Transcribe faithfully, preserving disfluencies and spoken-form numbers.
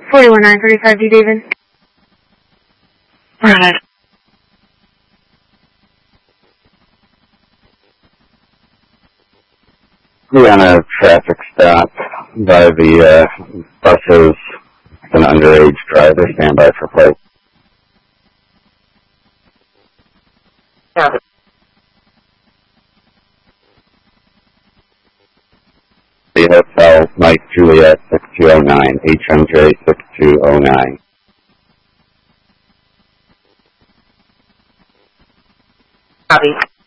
forty-one nine thirty-five D, David. Right. We're on a traffic stop by the uh, buses. An underage driver. Stand by for plate. Copy. The hotel, Mike Juliet six two oh nine, H M J six two oh nine. Copy.